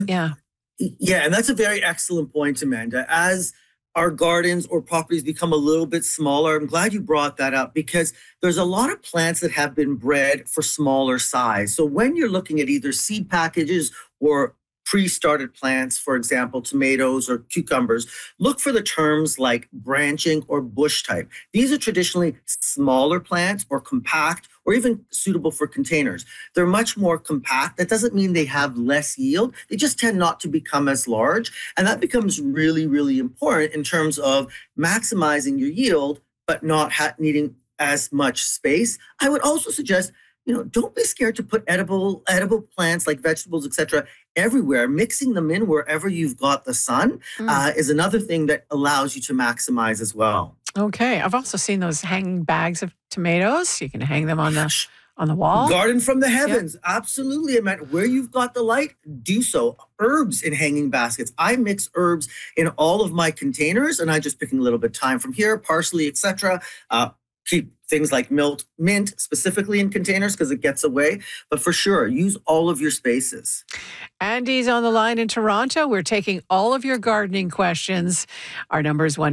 Yeah. Yeah, and that's a very excellent point, Amanda. As our gardens or properties become a little bit smaller, I'm glad you brought that up because there's a lot of plants that have been bred for smaller size. So when you're looking at either seed packages or pre-started plants, for example, tomatoes or cucumbers, look for the terms like branching or bush type. These are traditionally smaller plants or compact or even suitable for containers. They're much more compact. That doesn't mean they have less yield. They just tend not to become as large. And that becomes really, really important in terms of maximizing your yield, but not needing as much space. I would also suggest, don't be scared to put edible plants like vegetables, etc., everywhere. Mixing them in wherever you've got the sun is another thing that allows you to maximize as well. Okay. I've also seen those hanging bags of tomatoes. You can hang them on the wall. Garden from the heavens. Yep. Absolutely. I meant where you've got the light, do so. Herbs in hanging baskets. I mix herbs in all of my containers, and I just picking a little bit of thyme from here, parsley, etc. Keep things like mint specifically in containers because it gets away. But for sure, use all of your spaces. Andy's on the line in Toronto. We're taking all of your gardening questions. Our number is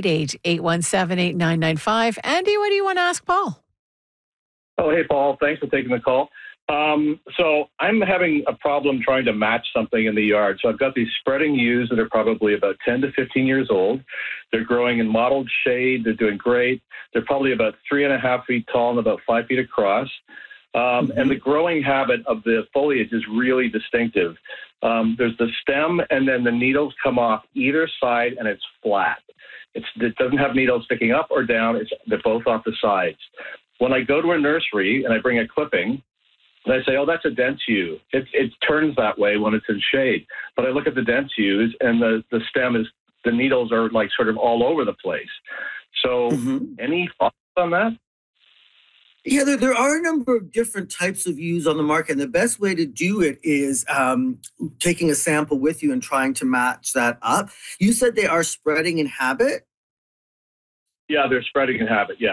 1-888-817-8995. Andy, what do you want to ask Paul? Oh, hey, Paul. Thanks for taking the call. So I'm having a problem trying to match something in the yard. So I've got these spreading yews that are probably about 10 to 15 years old. They're growing in mottled shade. They're doing great. They're probably about 3.5 feet tall and about 5 feet across. And the growing habit of the foliage is really distinctive. There's the stem, and then the needles come off either side, and it's flat. It doesn't have needles sticking up or down. They're both off the sides. When I go to a nursery and I bring a clipping, and I say, oh, that's a dense yew. It turns that way when it's in shade. But I look at the dense yews, and the stem the needles are like sort of all over the place. So any thoughts on that? Yeah, there are a number of different types of yews on the market, and the best way to do it is taking a sample with you and trying to match that up. You said they are spreading in habit? Yeah, they're spreading in habit, yeah.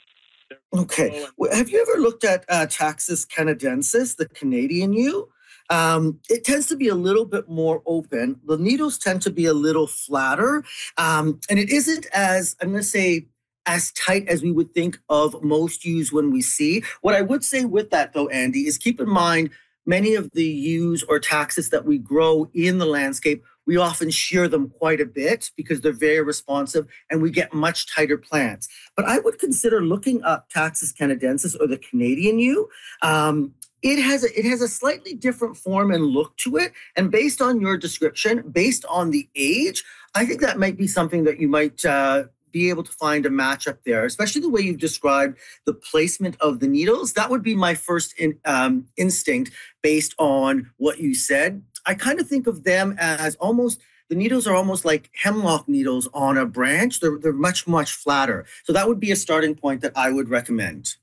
Okay. Have you ever looked at Taxus canadensis, the Canadian yew? It tends to be a little bit more open. The needles tend to be a little flatter, and it isn't as, I'm going to say, as tight as we would think of most yews when we see. What I would say with that, though, Andy, is keep in mind many of the yews or taxus that we grow in the landscape, we often shear them quite a bit because they're very responsive and we get much tighter plants. But I would consider looking up Taxus canadensis or the Canadian yew. It has a slightly different form and look to it. And based on your description, based on the age, I think that might be something that you might be able to find a matchup there, especially the way you've described the placement of the needles. That would be my first instinct based on what you said. I kind of think of them as the needles are almost like hemlock needles on a branch. They're much, much flatter. So that would be a starting point that I would recommend.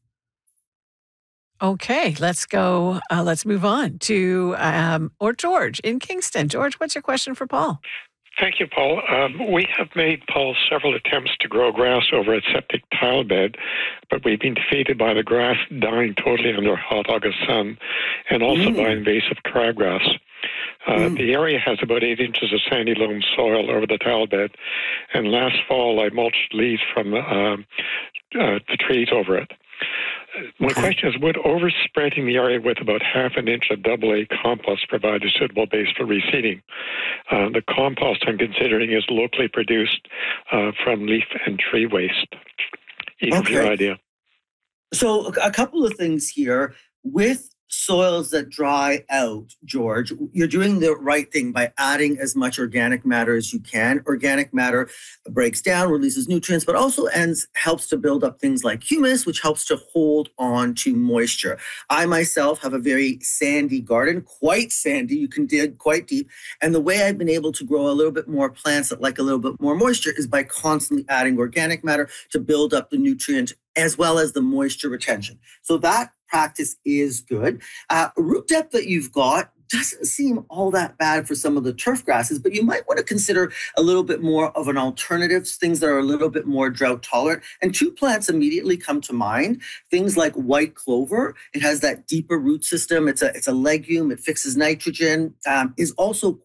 Okay, let's go. Let's move on to George in Kingston. George, what's your question for Paul? Thank you, Paul. We have made, Paul, several attempts to grow grass over a septic tile bed, but we've been defeated by the grass dying totally under hot August sun and also by invasive crabgrass. The area has about 8 inches of sandy loam soil over the tile bed, and last fall I mulched leaves from the trees over it. My question is, would overspreading the area with about half an inch of AA compost provide a suitable base for reseeding? The compost I'm considering is locally produced from leaf and tree waste. Either your idea. So a couple of things here. With soils that dry out, George, you're doing the right thing by adding as much organic matter as you can. Organic matter breaks down, releases nutrients, but also helps to build up things like humus, which helps to hold on to moisture. I myself have a very sandy garden, quite sandy. You can dig quite deep. And the way I've been able to grow a little bit more plants that like a little bit more moisture is by constantly adding organic matter to build up the nutrient as well as the moisture retention. So that practice is good. Root depth that you've got doesn't seem all that bad for some of the turf grasses, but you might want to consider a little bit more of an alternative, things that are a little bit more drought tolerant. And 2 plants immediately come to mind. Things like white clover. It has that deeper root system. It's a legume. It fixes nitrogen. Is also